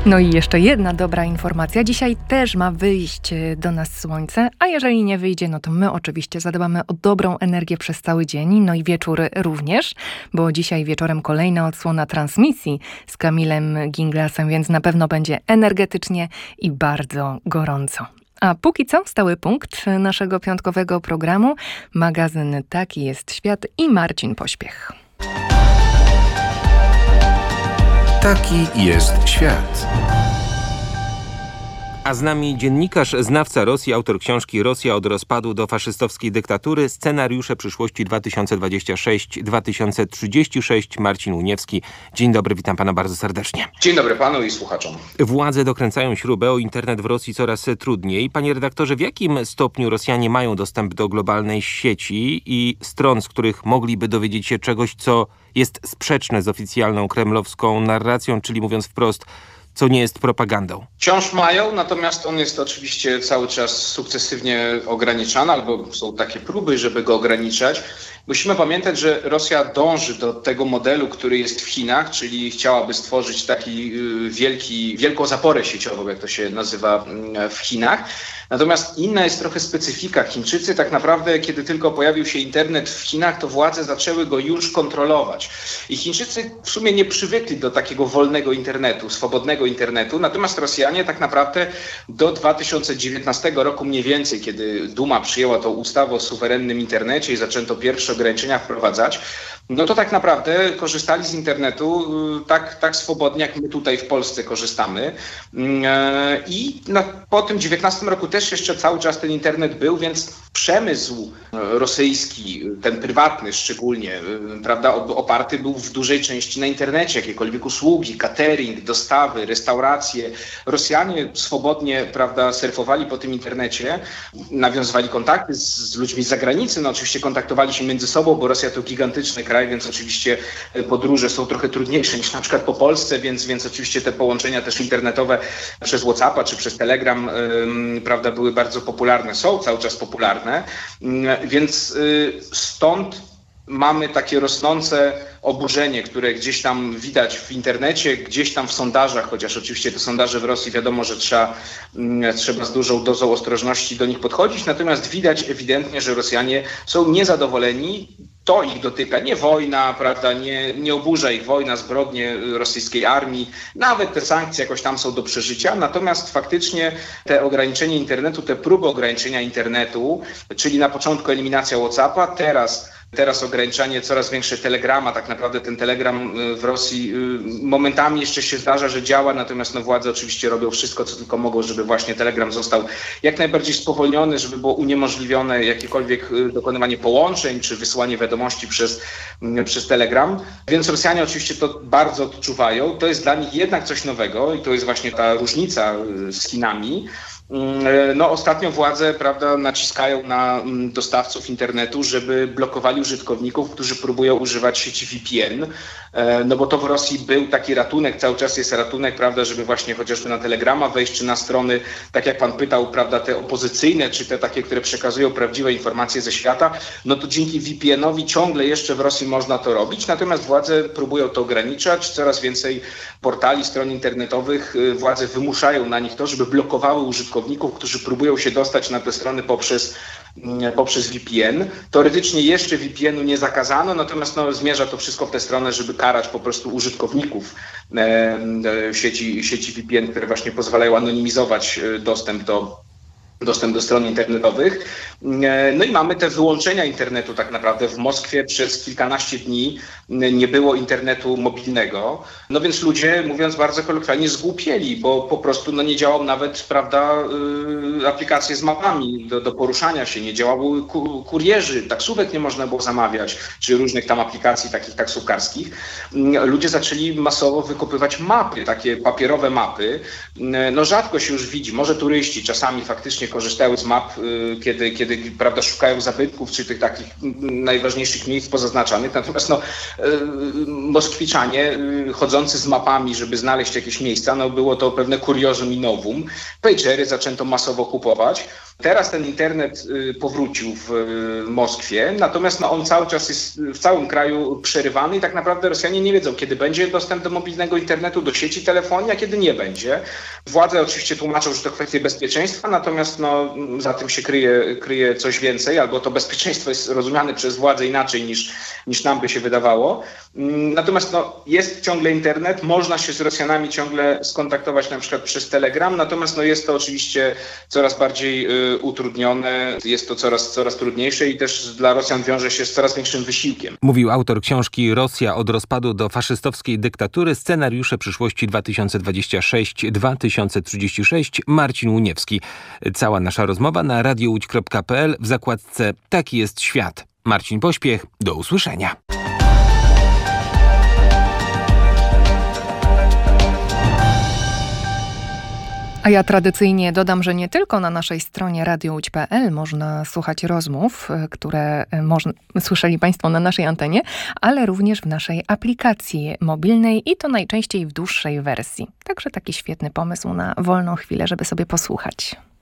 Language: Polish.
No i jeszcze jedna dobra informacja. Dzisiaj też ma wyjść do nas słońce, a jeżeli nie wyjdzie, no to my oczywiście zadbamy o dobrą energię przez cały dzień, no i wieczór również, bo dzisiaj wieczorem kolejna odsłona transmisji z Kamilem Ginglasem, więc na pewno będzie energetycznie i bardzo gorąco. A póki co stały punkt naszego piątkowego programu, magazyn Taki jest świat i Marcin Pośpiech. Taki jest świat. A z nami dziennikarz, znawca Rosji, autor książki Rosja od rozpadu do faszystowskiej dyktatury, scenariusze przyszłości 2026-2036, Marcin Uniewski. Dzień dobry, witam pana bardzo serdecznie. Dzień dobry panu i słuchaczom. Władze dokręcają śrubę, o internet w Rosji coraz trudniej. Panie redaktorze, w jakim stopniu Rosjanie mają dostęp do globalnej sieci i stron, z których mogliby dowiedzieć się czegoś, co jest sprzeczne z oficjalną kremlowską narracją, czyli mówiąc wprost, co nie jest propagandą? Wciąż mają, natomiast on jest oczywiście cały czas sukcesywnie ograniczany, albo są takie próby, żeby go ograniczać. Musimy pamiętać, że Rosja dąży do tego modelu, który jest w Chinach, czyli chciałaby stworzyć taki wielką zaporę sieciową, jak to się nazywa w Chinach. Natomiast inna jest trochę specyfika. Chińczycy tak naprawdę, kiedy tylko pojawił się internet w Chinach, to władze zaczęły go już kontrolować. I Chińczycy w sumie nie przywykli do takiego wolnego internetu, swobodnego internetu. Natomiast Rosjanie tak naprawdę do 2019 roku mniej więcej, kiedy Duma przyjęła tą ustawę o suwerennym internecie i zaczęto pierwsze ograniczenia wprowadzać, no to tak naprawdę korzystali z internetu tak swobodnie, jak my tutaj w Polsce korzystamy. I po tym 19 roku też jeszcze cały czas ten internet był, więc przemysł rosyjski, ten prywatny szczególnie, prawda, oparty był w dużej części na internecie. Jakiekolwiek usługi, catering, dostawy, restauracje. Rosjanie swobodnie, prawda, surfowali po tym internecie, nawiązywali kontakty z ludźmi z zagranicy. No oczywiście kontaktowali się między sobą, bo Rosja to gigantyczny kraj, więc oczywiście podróże są trochę trudniejsze niż na przykład po Polsce, więc oczywiście te połączenia też internetowe przez WhatsAppa czy przez Telegram, prawda, były bardzo popularne, są cały czas popularne, więc stąd mamy takie rosnące oburzenie, które gdzieś tam widać w internecie, gdzieś tam w sondażach, chociaż oczywiście te sondaże w Rosji wiadomo, że trzeba z dużą dozą ostrożności do nich podchodzić, natomiast widać ewidentnie, że Rosjanie są niezadowoleni. To ich dotyka, nie wojna, prawda, nie oburza ich wojna, zbrodnie rosyjskiej armii, nawet te sankcje jakoś tam są do przeżycia, natomiast faktycznie te ograniczenie internetu, te próby ograniczenia internetu, czyli na początku eliminacja WhatsAppa, teraz ograniczanie coraz większe Telegrama. Tak naprawdę ten Telegram w Rosji momentami jeszcze się zdarza, że działa, natomiast władze oczywiście robią wszystko, co tylko mogą, żeby właśnie Telegram został jak najbardziej spowolniony, żeby było uniemożliwione jakiekolwiek dokonywanie połączeń czy wysyłanie wiadomości przez Telegram. Więc Rosjanie oczywiście to bardzo odczuwają. To jest dla nich jednak coś nowego i to jest właśnie ta różnica z Chinami. No ostatnio władze, prawda, naciskają na dostawców internetu, żeby blokowali użytkowników, którzy próbują używać sieci VPN, no bo to w Rosji był taki ratunek, cały czas jest ratunek, prawda, żeby właśnie chociażby na Telegrama wejść, czy na strony, tak jak pan pytał, prawda, te opozycyjne, czy te takie, które przekazują prawdziwe informacje ze świata, no to dzięki VPN-owi ciągle jeszcze w Rosji można to robić, natomiast władze próbują to ograniczać, coraz więcej portali, stron internetowych, władze wymuszają na nich to, żeby blokowały użytkowników, którzy próbują się dostać na te strony poprzez VPN. Teoretycznie jeszcze VPN-u nie zakazano, natomiast zmierza to wszystko w tę stronę, żeby karać po prostu użytkowników sieci VPN, które właśnie pozwalają anonimizować dostęp do stron internetowych. No i mamy te wyłączenia internetu tak naprawdę. W Moskwie przez kilkanaście dni nie było internetu mobilnego. No więc ludzie, mówiąc bardzo kolokwialnie, zgłupieli, bo po prostu nie działał nawet, prawda, aplikacje z mapami do poruszania się, nie działały kurierzy, taksówek nie można było zamawiać, czy różnych tam aplikacji takich taksówkarskich. Ludzie zaczęli masowo wykopywać mapy, takie papierowe mapy. No rzadko się już widzi, może turyści czasami faktycznie korzystają z map, kiedy prawda, szukają zabytków czy tych takich najważniejszych miejsc pozaznaczanych. Natomiast moskwiczanie chodzący z mapami, żeby znaleźć jakieś miejsca, było to pewne kuriozum i novum. Pagery zaczęto masowo kupować. Teraz ten internet powrócił w Moskwie, natomiast on cały czas jest w całym kraju przerywany i tak naprawdę Rosjanie nie wiedzą, kiedy będzie dostęp do mobilnego internetu, do sieci telefonii, a kiedy nie będzie. Władze oczywiście tłumaczą, że to kwestie bezpieczeństwa, natomiast za tym się kryje coś więcej, albo to bezpieczeństwo jest rozumiane przez władze inaczej niż nam by się wydawało. Natomiast jest ciągle internet, można się z Rosjanami ciągle skontaktować na przykład przez Telegram, natomiast jest to oczywiście coraz bardziej utrudnione, jest to coraz trudniejsze i też dla Rosjan wiąże się z coraz większym wysiłkiem. Mówił autor książki Rosja od rozpadu do faszystowskiej dyktatury, scenariusze przyszłości 2026-2036 Marcin Łuniewski. Cała nasza rozmowa na radiołódź.pl w zakładce Taki jest świat. Marcin Pośpiech, do usłyszenia. A ja tradycyjnie dodam, że nie tylko na naszej stronie radiołódź.pl można słuchać rozmów, które słyszeli Państwo na naszej antenie, ale również w naszej aplikacji mobilnej i to najczęściej w dłuższej wersji. Także taki świetny pomysł na wolną chwilę, żeby sobie posłuchać.